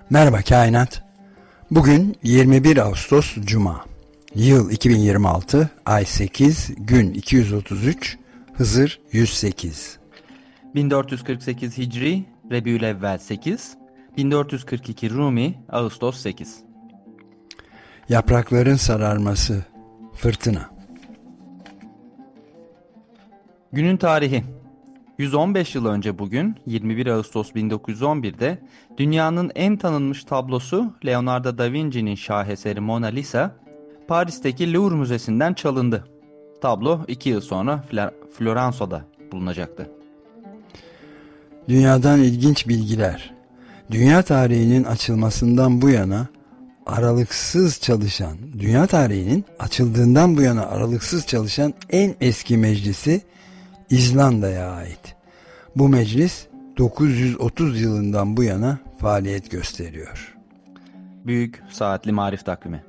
Merhaba Kainat. Bugün 21 Ağustos Cuma. Yıl 2026, ay 8, gün 233, Hızır 108. 1448 Hicri, Rebiülevvel 8, 1442 Rumi, Ağustos 8. Yaprakların sararması, fırtına. Günün tarihi. 115 yıl önce bugün 21 Ağustos 1911'de dünyanın en tanınmış tablosu Leonardo da Vinci'nin şaheseri Mona Lisa, Paris'teki Louvre Müzesi'nden çalındı. Tablo 2 yıl sonra Floransa'da bulunacaktı. Dünyadan ilginç bilgiler. Dünya tarihinin açılmasından bu yana dünya tarihinin açıldığından bu yana aralıksız çalışan en eski meclisi İzlanda'ya ait. Bu meclis 930 yılından bu yana faaliyet gösteriyor. Büyük Saatli Marif Takvimi.